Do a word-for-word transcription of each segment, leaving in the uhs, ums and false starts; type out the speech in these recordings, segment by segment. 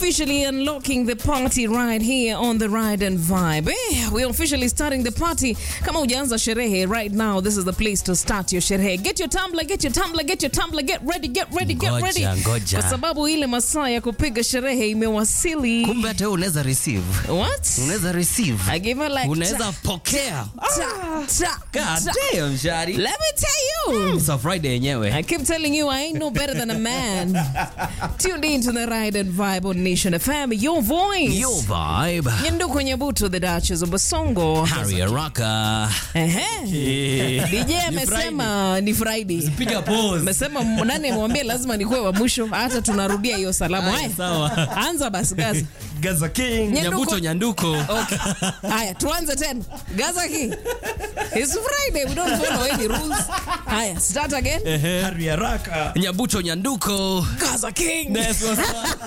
Officially unlocking the party right here on the Ride and Vibe. Eh, we're officially starting the party. Kama hujaanza sherehe right now, this is the place to start your sherehe. Get your tumbler, get your tumbler, get your tumbler, get ready, get ready, get Ngoja, ready. ngoja. Kwa sababu ile masaa ya kupiga sherehe imewasili. Kumbe hata wewe unaweza receive. What? Unaweza receive. I give her like Unaweza pokea. ta, ta, God ta. damn, Shari. Let me tell you. It's a Friday yenyewe. I keep telling you, I ain't no better than a man. Tuned in to the Ride and Vibe on Nation F M. Your voice. Your vibe. Nyanduko Nyabuto, the Duchess of Basongo. Harry Araka. Ehe. D J amesema ni Friday. Piga pause. Amesema nani amwambia lazima nikuwe wa mwisho, hata tunarudia hiyo salamu. Haya. Sawa. Anza basi Gaza. Gaza King. Nyanduko. Nyabuto Nyanduko. Okay. Haya, tuanze tena. Gaza King. It's Friday, we don't follow any rules. Haya, start again. Harry Araka. Nyabuto Nyanduko. Gaza King. That's what's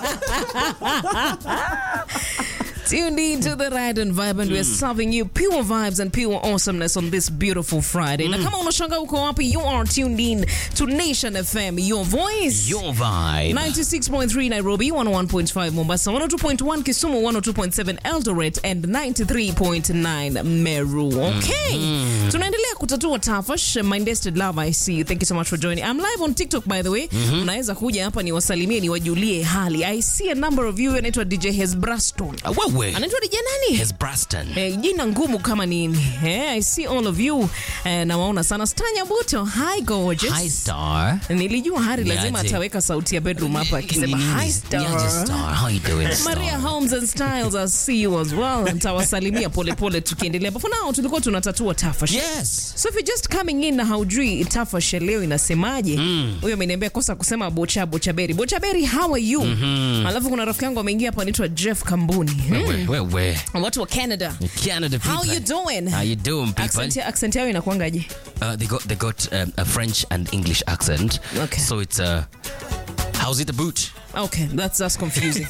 Tuned in to the Ride and Vibe, and mm. we're serving you pure vibes and pure awesomeness on this beautiful Friday. Mm. Na kama unashanga uko wapi, you are tuned in to Nation F M, your voice. Your vibe. ninety-six point three Nairobi, one oh one point five Mombasa, one oh two point one Kisumu, one oh two point seven Eldoret, and ninety-three point nine Meru. Okay. Mm-hmm. Tunaendelea kutatua tafash. My Destined Love, I see you. Thank you so much for joining. I'm live on TikTok, by the way. Mm-hmm. Unaweza kuja hapa ni wasalimie, ni wajulie hali. I see a number of you. Anaitwa D J Hesbraston. Uh, wewe. Anaitwa D J nani? Hesbraston. Eh, jina ngumu kama nini. Eh, I see all of you. Eh, na waona sana. Stanya Buto. Hi, gorgeous. Hi, Star. Nilijua Hari lazima Niaje. ataweka sauti ya bedroom hapa akisema hi, Star. Niaje, Star. How you doing, Star? Maria Holmes and Styles, I see you as well. Nitawasalimia pole pole tukiendelea. But for now, tulikuwa tunatatua tafash. Yes. So if you're just coming in na haujui tafash leo inasemaje, huyo mm. ameniambia kosa kusema bocha bocha berry. Bocha berry, how are you? Mm-hmm. Alafu kuna rafiki yangu ameingia hapa anaitwa Jeff Kambuni. Wewe, wewe. Watu wa Canada. Canada people. How you doing? How you doing, people? Accent, accent yao inakuangaje? Uh, they got they got um, a French and English accent. Okay. So it's uh, how's it a boot? Okay, that's that's confusing.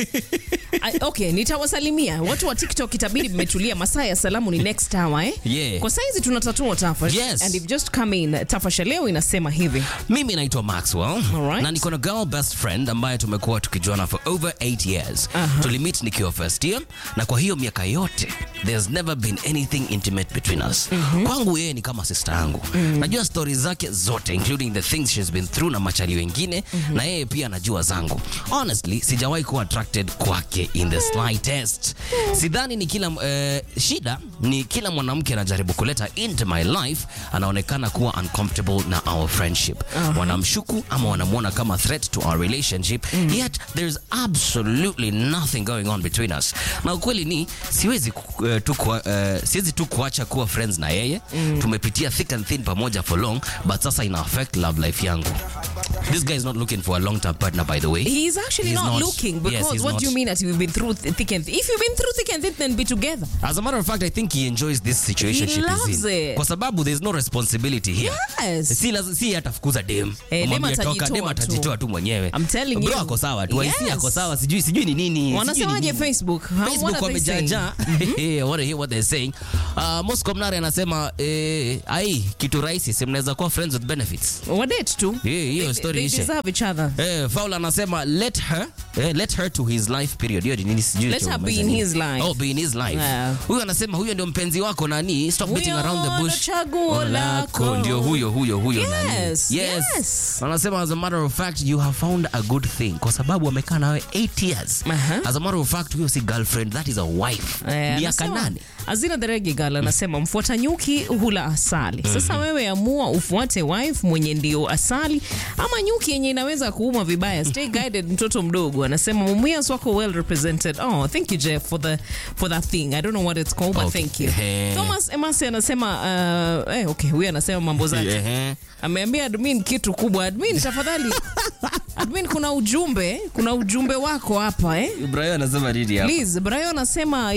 I, okay, nitawasalimia. Watu wa TikTok itabidi mmetulia, masaa ya salamu ni next hour eh? Yeah. Kwa saizi tunatatua tafash. Yes. And if just come in, tafash leo inasema hivi. Mimi naitwa Maxwell. Alright. Na niko na girl best friend ambaye tumekuwa tukijuana for over eight years. Uh-huh. Tulimit nikiwa first year, na kwa hiyo miaka yote there's never been anything intimate between us. Mm-hmm. Kwangu yeye ni kama sister yangu. Mm-hmm. Najua stories zake zote including the things she's been through na machali wengine. Mm-hmm. Na yeye pia anajua zangu. Honestly, sijawahi kuwa attracted kwake in the slightest. Sidhani ni kila uh, shida ni kila mwanamke anajaribu kuleta into my life anaonekana kuwa uncomfortable na our friendship. Uh-huh. Wanamshuku ama wanamuona kama threat to our relationship. Mm. Yet there's absolutely nothing going on between us. Na ukweli ni siwezi uh, tu uh, siwezi tu kuacha kuwa friends na yeye. Mm. Tumepitia thick and thin pamoja for long, but sasa ina affect love life yangu. This guy is not looking for a long-term partner, by the way. He's actually He's not, not looking because yes, what not. do you mean that you've been through th- thick and thin? If you've been through thick and thin, then be together. As a matter of fact, I think he enjoys this situation He she's loves in. it. Kwa sababu there's no responsibility here. Yes. Si lazima si atafukuza dem. Eh, dem Mwambie toka, atajitoa dem tu. atajitoa tu mwenyewe. I'm telling Bro you. ako sawa tu. Yes. Yes. Ako sawa, sijui sijui ni nini. sijui Wanasemaje ni nini. Facebook? How, Facebook what are they saying? wamejaja. I want to hear what they're saying. Uh, Moscow Mnare anasema eh ai kitu rahisi si mnaweza kuwa friends with benefits. Wadate tu. Eh hiyo story They ishe. deserve each other. Eh Faula anasema let her eh, let her to his life period. Hiyo ni nini sijui. Let her be in his life. Oh, be in his life. Yeah. Huyo anasema huyo ndio mpenzi wako nani? Stop beating Huyo around the bush. ndo chaguo lako. Ndio huyo huyo huyo Yes, nani? yes. Yes. Anasema as a matter of fact you have found a good thing kwa sababu amekaa nawe eight years. Uh-huh. As a matter of fact huyo si girlfriend, that is a wife. Eh, Miaka anasema- nane. Azina the Reggae Girl anasema mfuata nyuki hula asali. Sasa wewe amua ufuate wife mwenye ndio asali ama nyuki yenye inaweza kuuma vibaya. Stay guided mtoto mdogo. Anasema mumias wako well represented. Oh, thank you Jeff for the for that thing. I don't know what it's called but Okay. thank you. Eh. Thomas Emasi anasema uh, eh okay, huyu anasema mambo zake. Eh. Ameambia admin kitu kubwa. Admin tafadhali. Admin kuna ujumbe, kuna ujumbe wako hapa eh. Ibrahim anasema nini hapa? Please, Brian anasema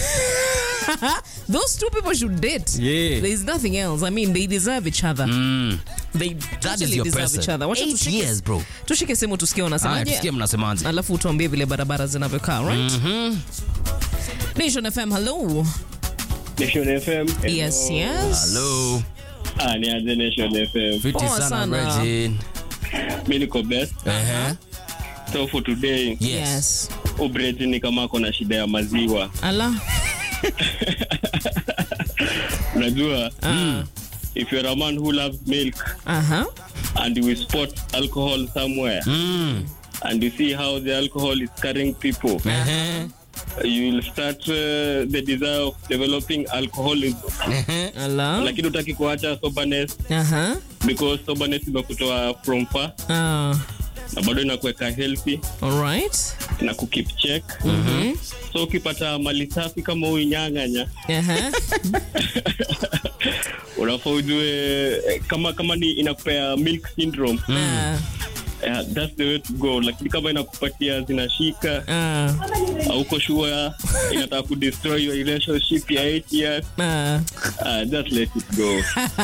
those two people should date. Yeah. There is nothing else. I mean, they deserve each other. Mm. They That is totally your deserve person. each other. Wacha Eight tushike- years, bro. Tushike simu tusikie Haya, wanasemaje. tusikie mnasemaje. Alafu utuambie vile barabara zinavyokaa, right? Mhm. Nation F M, hello. Nation F M. Yes, yes. Hello. Ah, ni aje Nation F M. Fiti Poa sana sana. Regine. Mimi niko best. Eh. So for today, Yes. Yes. Ubreti ni kama ako na shida ya maziwa. Ala. Unajua, mm. if you're a man who loves milk Uh-huh. and you spot alcohol somewhere Mm. and you see how the alcohol is carrying people, Uh-huh. you will start uh, the desire of developing alcoholism. Uh-huh. Ala. Lakini utaki kuacha soberness Uh-huh. because soberness imekutoa from far Uh, na bado inakuweka healthy all right. na kukeep check. Mhm. So ukipata mali safi kama huyu nyang'anya, Uh-huh. unafaa ujue eh, kama kama ni inakupea milk syndrome. Uh, Yeah, that's the way to go. Lakini kama inakupatia zinashika uh, auko sure inataka ku destroy your relationship ya eight years, uh. uh, just let it go.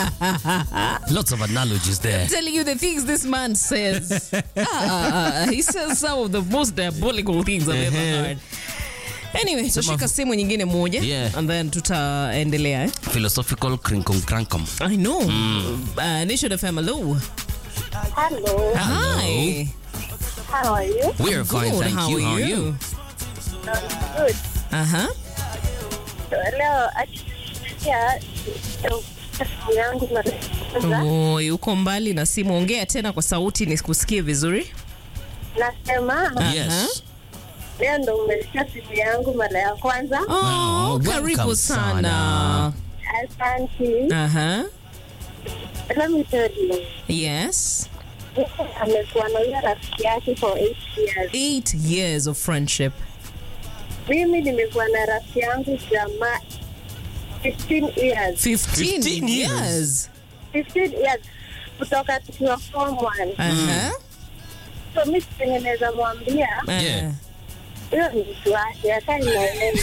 Lots of analogies there. Telling you the things this man says. Ah, he says some of the most diabolical things I've ever heard. Anyway, tushika simu nyingine moja, Yeah. and then tutaendelea. Eh? Philosophical crinkum crankum. I know. Uh, Nation F M, hello. Hello, Hi. how are you? We are fine, Good. thank How you. are How are you? I'm good. Uh-huh. Leo actually yangu na Oh, yuko mbali na simu. Ongea tena kwa sauti nikusikie vizuri. nasema Yes. leo ndo umesikia simu yangu mara ya kwanza. Oh, Oh, karibu welcome sana. sana. Asante. Uh-huh. Let me tell you, Yes. amekuwa na huyo rafiki yake for eight years. Eight years of friendship. Mimi nimekuwa na rafiki yangu jamaa fifteen years. fifteen, fifteen years. years. fifteen years kutoka tukiwa form one. Uh-huh. So mimi sitengeneza mwambia Yeah. hiyo ni mtu wake, hata inaelewa.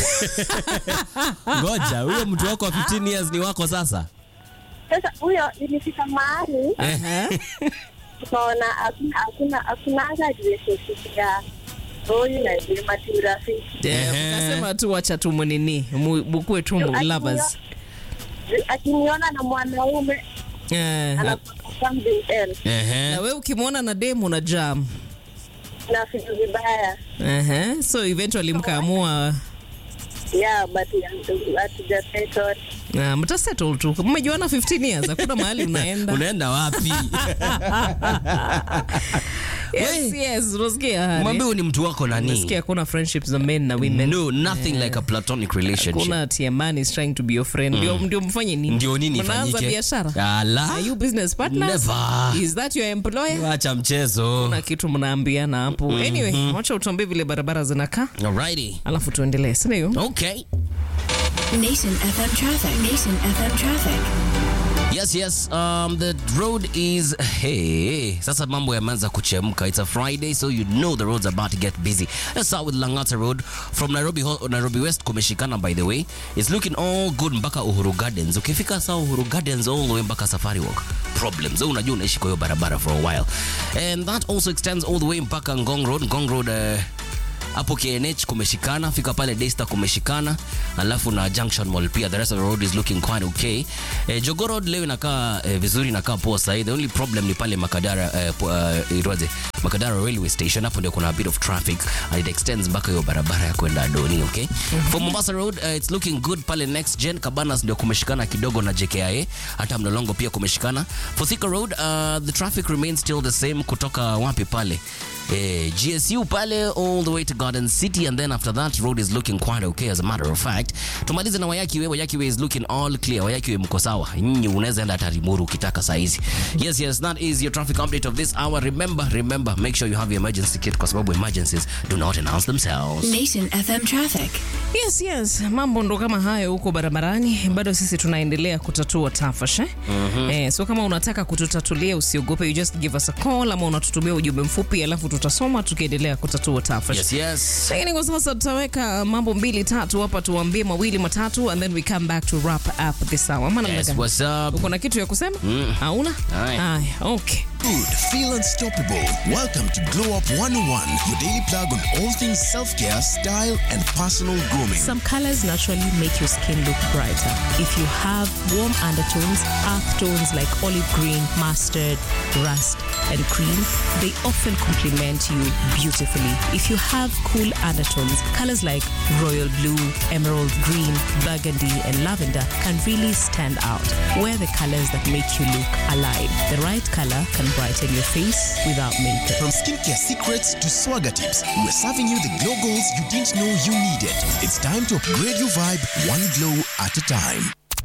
Ngoja, huyo mtu wako wa fifteen years ni wako sasa? Sasa huyo ilifika mahali Uh-huh. tukaona hakuna hakuna hakuna hata relationship ya huyu na Jema tu rafiki. Yeah, Ehe. ukasema tu wacha tu munini mu- mukue tu mu- lovers. Akiniona na mwanaume Eh, anakuwa something else Ehe. na wewe ukimwona na demu na jam. na vitu vibaya. Uh-huh. So eventually mkaamua Yeah, but hatuja settle. uh, mtasettle tu. Mmejuana fifteen years, hakuna mahali unaenda. Unaenda wapi? Yes, yes, unasikia hali. Mwambie huyu ni mtu wako nani? Unasikia hakuna friendships za men na women. No, nothing like a platonic relationship. Kuna ati a man is trying to be your friend. Ndio ndio mfanye nini? Ndio nini Mnaanza ifanyike? biashara? Ala. Are you business partners? Never. Is that your employer? Wacha mchezo. Na kitu mnaambiana hapo. Anyway, wacha utuambie vile barabara zinakaa. Alrighty. Alafu tuendelee. Sina hiyo. Okay. Nation F M traffic. Nation F M traffic. Yes, yes. Um, the road is hey. Sasa mambo yameanza kuchemka. It's a Friday, so you know the roads are about to get busy. Let's start with Langata Road from Nairobi Ho- Nairobi West kumeshikana, by the way. It's looking all good mpaka Uhuru Gardens. Ukifika saa Uhuru Gardens all the way mpaka Safari Walk. Problems. So unajua unaishi kwa hiyo barabara for a while. And that also extends all the way mpaka Ngong Road. Ngong Road uh, hapo K N H kumeshikana, fika pale Daystar kumeshikana, alafu na Junction Mall pia. The rest of the road is looking quite okay. Eh, Jogoo Road leo inakaa eh, vizuri, inakaa poa sahi. The only problem ni pale Makadara eh, uh, iroje Makadara Railway Station, hapo ndio kuna a bit of traffic and it extends mpaka hiyo barabara ya kwenda Doni, okay? Mm-hmm. For Mombasa Road uh, it's looking good pale Next Gen. Cabanas ndio kumeshikana kidogo na J K I A, hata Mlolongo pia kumeshikana. For Thika Road uh, the traffic remains still the same kutoka wapi pale eh, G S U pale all the way to Garden City, and then after that road is looking quite okay as a matter of fact. Tumalize na Wayaki Way. Wayaki Way is looking all clear. Wayaki Way mko sawa, nyinyi unaweza enda Tarimuru ukitaka saa hizi. Yes, yes, that is your traffic update of this hour. Remember, remember, make sure you have your emergency kit kwa sababu emergencies do not announce themselves. Nation F M traffic. Yes, yes. Mambo ndo kama hayo huko barabarani. Bado sisi tunaendelea kutatua tafash. Eh? Mm-hmm. Eh, so kama unataka kututatulia usiogope, you just give us a call ama unatutumia ujumbe mfupi alafu tutasoma tukiendelea kutatua tafash. Yes, yes. Lakini kwa sasa tutaweka mambo mbili tatu hapa, tuambie mawili matatu and then we come back to wrap up this hour. Maana Yes, mnaka- what's up? uko na kitu ya kusema? Hauna? Aye. Haya, okay. good, feel unstoppable. Welcome to Glow Up one oh one, your daily plug on all things self-care, style, and personal grooming. Some colors naturally make your skin look brighter. If you have warm undertones, earth tones like olive green, mustard, rust, and cream, they often complement you beautifully. If you have cool undertones, colors like royal blue, emerald green, burgundy, and lavender can really stand out. Wear the colors that make you look alive. The right color can brighten your face without makeup. From skincare secrets to swagger tips, we're serving you the glow goals you didn't know you needed. It's time to upgrade your vibe one glow at a time.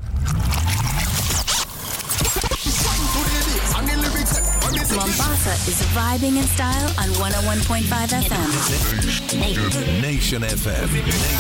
Mombasa is vibing in style on one oh one point five F M. Nation F M.